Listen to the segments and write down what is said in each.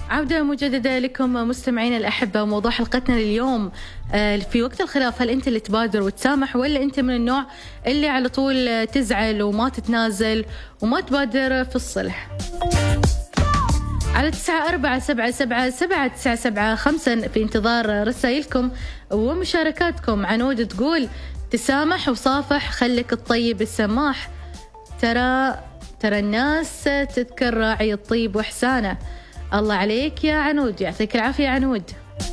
عودة مجددة لكم مستمعين الأحبة. وموضوع حلقتنا اليوم في وقت الخلاف، هل أنت اللي تبادر وتسامح ولا أنت من النوع اللي على طول تزعل وما تتنازل وما تبادر في الصلح؟ على 94777795 في انتظار رسائلكم ومشاركاتكم. عنود تقول تسامح وصافح، خلك الطيب السماح، ترى الناس تذكر راعي الطيب وإحسانه. الله عليك يا عنود، يعطيك العافية يا عنود.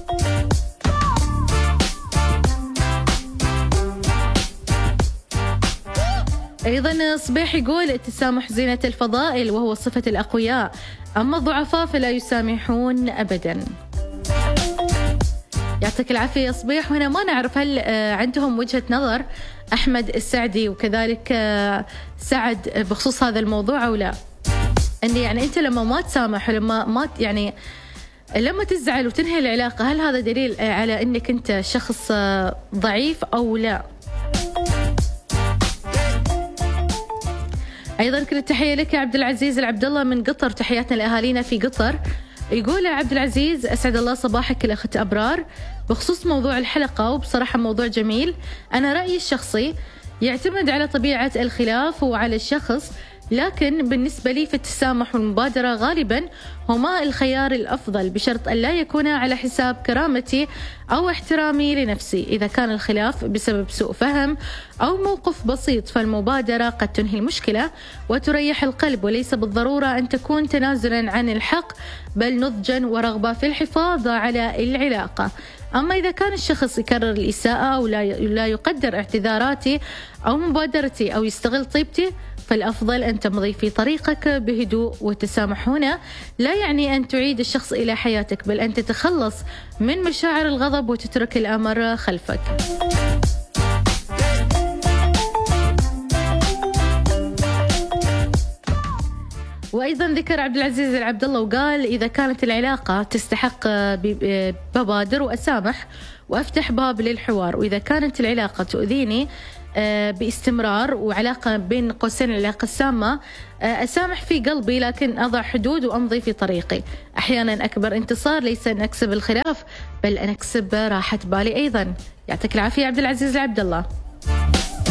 أيضا صبيح يقول التسامح زينة الفضائل وهو صفة الأقوياء، أما الضعفاء فلا يسامحون أبدا. يعطيك العافية يا صبيح. وهنا ما نعرف هل عندهم وجهة نظر أحمد السعدي وكذلك سعد بخصوص هذا الموضوع أو لا. أني يعني أنت لما ما تسامح ولما ما يعني لما تزعل وتنهي العلاقة، هل هذا دليل على أنك أنت شخص ضعيف أو لا؟ أيضا كل التحية لك يا عبد العزيز العبد الله من قطر، تحياتنا لأهالينا في قطر. يقول يا عبد العزيز أسعد الله صباحك الأخت أبرار، بخصوص موضوع الحلقة، وبصراحة موضوع جميل. أنا رأيي الشخصي يعتمد على طبيعة الخلاف وعلى الشخص، لكن بالنسبة لي في التسامح والمبادرة غالبا هما الخيار الأفضل، بشرط أن لا يكون على حساب كرامتي أو احترامي لنفسي. إذا كان الخلاف بسبب سوء فهم أو موقف بسيط فالمبادرة قد تنهي المشكلة وتريح القلب، وليس بالضرورة أن تكون تنازلا عن الحق، بل نضجا ورغبة في الحفاظ على العلاقة. أما إذا كان الشخص يكرر الإساءة أو لا يقدر اعتذاراتي أو مبادرتي أو يستغل طيبتي، فالأفضل أن تمضي في طريقك بهدوء. والتسامح هنا لا يعني أن تعيد الشخص إلى حياتك، بل أن تتخلص من مشاعر الغضب وتترك الأمر خلفك. وأيضا ذكر عبد العزيز العبد الله وقال إذا كانت العلاقة تستحق ببادر وأسامح وأفتح باب للحوار، وإذا كانت العلاقة تؤذيني باستمرار وعلاقة بين قوسين العلاقة السامة، أسامح في قلبي لكن أضع حدود وأمضي في طريقي. أحيانا أكبر انتصار ليس أن أكسب الخلاف، بل أن أكسب راحة بالي أيضا. يعطيك العافية عبد العزيز العبد الله.